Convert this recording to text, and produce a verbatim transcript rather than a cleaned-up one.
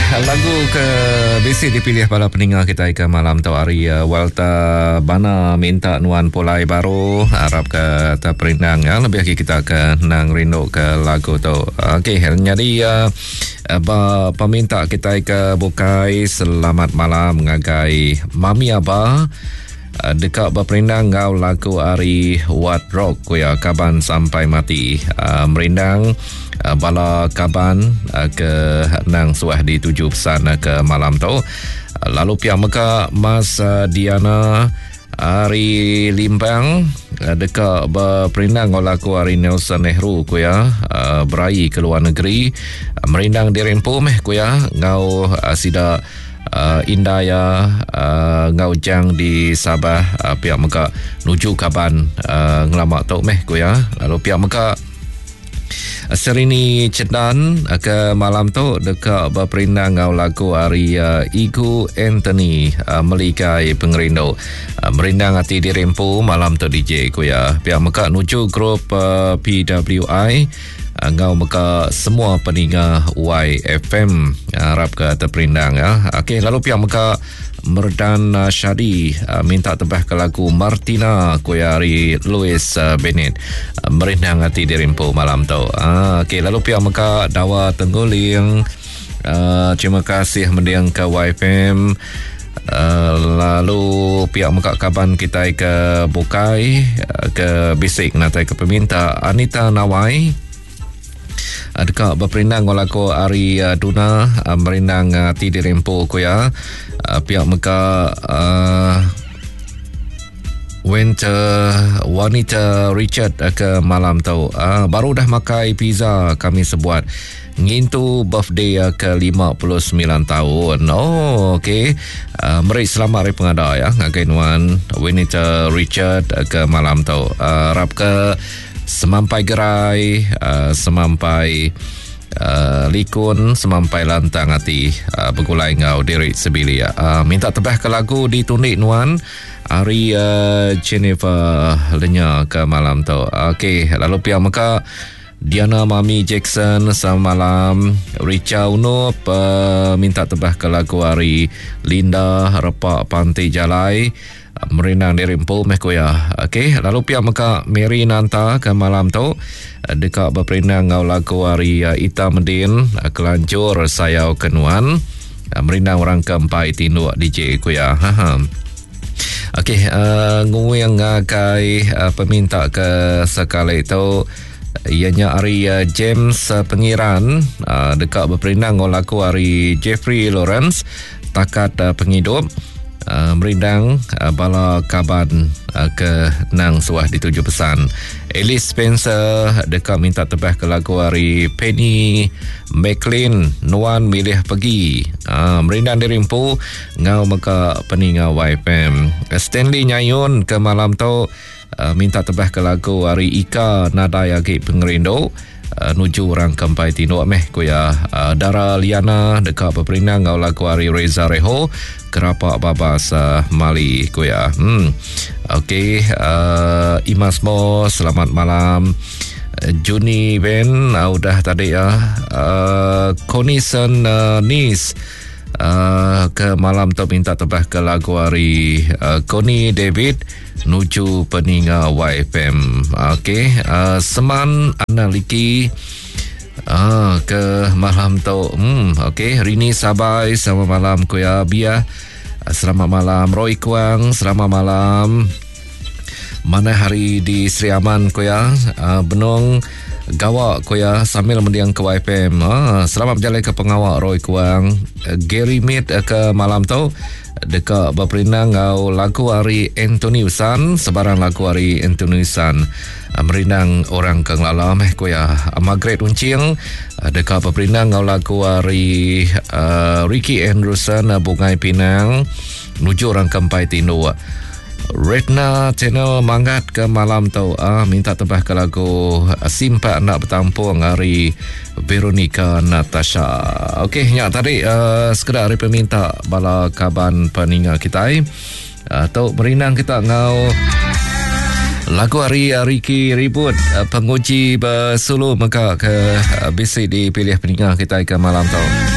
lagu ke basic dipilih pada pendengar kita ke malam tu hari uh, Walter Bana minta nuan polai baru harap ke terperindang ya. Lebih lagi kita ke nang rindu ke lagu tu. Okey, jadi uh, uh, peminta kita ke bukai selamat malam ngagai Mami Abah Uh, dekat berperindang ngau lagu hari What Rock kuya kaban sampai mati uh, merindang uh, bala kaban uh, ke nang suah di tujuh pesan uh, ke malam tu uh, lalu pihak meka Mas uh, Diana hari Limbang uh, dekat berperindang ngau lagu hari Nelson Nehru kuya uh, berai ke luar negeri uh, merindang di Rempo meh kuya ngau uh, sida Uh, indah ya uh, ngau jang di Sabah uh, pihak meka nuju kaban uh, ngelamak tau meh ku ya. Lalu pihak meka uh, Serini Cedan uh, ke malam tu dekat berperindang ngau lagu hari uh, Igu Anthony uh, melikai pengerindu uh, merindang hati di Rempo malam tu D J ku ya. Pihak meka nuju grup uh, P W I ngau meka semua pendengar Y F M harap ke terperindang ya. Okey, lalu pihak meka Merdan uh, Syadi uh, minta tebah ke lagu Martina Kuyari Louis uh, Bennett uh, merindang hati di Rimpo malam tu. Uh, Okey, lalu pihak meka Dawa Tengguling uh, terima kasih mendiang ke Y F M. Uh, lalu pihak meka kaban kita ke bukai uh, ke bisik natai ke peminta Anita Nawai dekat berperindang walaku Ari uh, Duna uh, merindang uh, ti di Rempo ku ya. Uh, pihak meka uh, Winter Wanita Richard uh, ke malam tu uh, baru dah makai pizza kami sebuat ngintu birthday uh, ke lima puluh sembilan tahun. Oh okey, uh, meri selamat hari pengada ya ngagai nuan Wanita Richard uh, ke malam tu uh, harap ke semampai gerai, uh, semampai uh, likun, semampai lantang hati uh, begulai ngau diri sebili uh, minta tebah ke lagu ditundik nuan hari uh, Jennifer Lenya ke malam tu. Okey, lalu pihak meka Diana Mami Jackson selamat malam. Richa Unup uh, minta tebah ke lagu hari Linda Repak Pantai Jalai merindang di Rimpo meh kuya. Okey, lalu pihak meka Mary Nanta ke malam tu dekat berperindang ngau lagu hari Ita Medin Kelancur Sayau Kenuan merindang orang keempat tindu D J kuya. Ha. Okey, uh, nguyang ngakai uh, peminta ke sekali tu ianya hari uh, James uh, Pengiran uh, dekat berperindang ngau lagu hari Jeffrey Lawrence takat uh, penghidup Uh, merindang uh, bala kaban uh, ke nang suah di tujuh pesan. Alice Spencer dekat minta tebah ke lagu hari Penny McLean Nuan milih pergi uh, merindang di Rimpo ngau meka peninga Y F M. Stanley Nyayun ke malam tu uh, minta tebah ke lagu hari Ika Nadai Agi Pengerindu Uh, nuju orang kampai tino meh kuya. uh, Dara Liana dekat berperindang ngau lagu hari Reza Reho Kerapak Babas uh, Mali kuya. hmm. Okey, uh, Imas Mo selamat malam. uh, Juni Ben uh, udah tadi ya. uh, Conison uh, Nis Uh, ke malam tu minta tebah ke lagu hari uh, Connie David nuju peninga Y F M. Okey, uh, Seman Analiki uh, ke malam tu. hmm, Okey, Rini Sabai selamat malam kuya. Bia uh, selamat malam. Roy Kuang selamat malam. Mana hari di Sri Aman kuya. uh, Benong Gawak kuya sambil mendiang ke Y F M. Ah, selamat berjalan ke pengawak Roy Kuang. Uh, Gary Mead uh, ke malam tu dekat berperindang ngau lagu hari Anthony Usan sebarang lagu hari Anthony Usan uh, merindang orang kenglalam eh kuya. uh, Margaret Uncing uh, dekat berperindang ngau lagu hari uh, Ricky Anderson uh, Bungai Pinang nuju orang kempai tindu. Retna Channel Manggat ke malam tu ah, minta tebah ke lagu Simpak Nak Bertampung hari Veronica Natasha. Okey, ya tadi uh, sekedar hari peminta bala kaban peninga kita atau uh, merindang kita ngau lagu hari Ricky Ribut uh, penguji bersulu maka ke uh, bisik dipilih peninga kita ke malam tu.